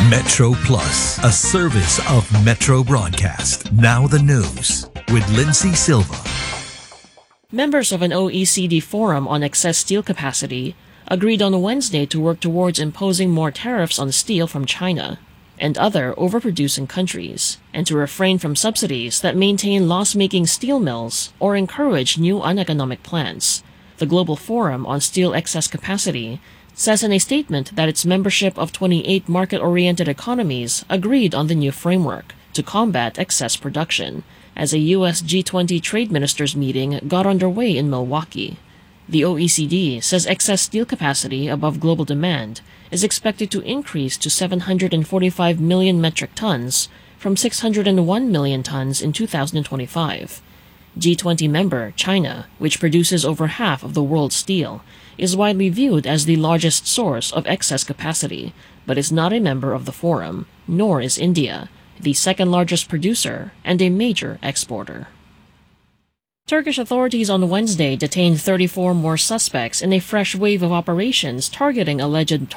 Metro Plus, a service of Metro Broadcast. Now the news with Lindsay Silva. Members of an OECD forum on excess steel capacity agreed on Wednesday to work towards imposing more tariffs on steel from China and other overproducing countries, and to refrain from subsidies that maintain loss-making steel mills or encourage new uneconomic plants. The Global Forum on Steel Excess Capacity says in a statement that its membership of 28 market-oriented economies agreed on the new framework to combat excess production, as a U.S. G20 trade ministers meeting got underway in Milwaukee. The OECD says excess steel capacity above global demand is expected to increase to 745 million metric tons from 601 million tons in 2025. G20 member China, which produces over half of the world's steel, is widely viewed as the largest source of excess capacity, but is not a member of the forum, nor is India, the second largest producer and a major exporter. Turkish authorities on Wednesday detained 34 more suspects in a fresh wave of operations targeting alleged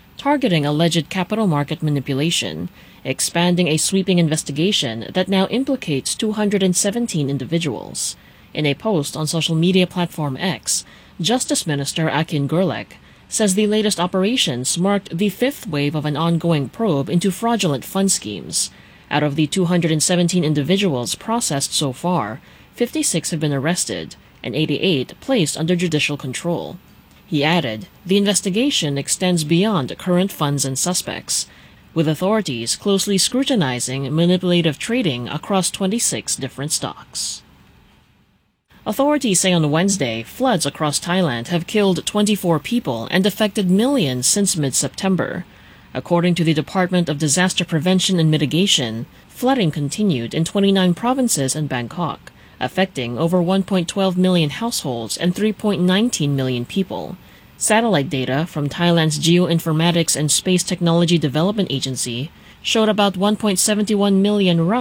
capital market manipulation, expanding a sweeping investigation that now implicates 217 individuals. In a post on social media platform X, Justice Minister Akin Gürlek says the latest operations marked the fifth wave of an ongoing probe into fraudulent fund schemes. Out of the 217 individuals processed so far, 56 have been arrested and 88 placed under judicial control. He added, the investigation extends beyond current funds and suspects, with authorities closely scrutinizing manipulative trading across 26 different stocks. Authorities say on Wednesday floods across Thailand have killed 24 people and affected millions since mid-September. According to the Department of Disaster Prevention and Mitigation, flooding continued in 29 provinces and Bangkok, affecting over 1.12 million households and 3.19 million people. Satellite data from Thailand's Geoinformatics and Space Technology Development Agency showed about 1.71 million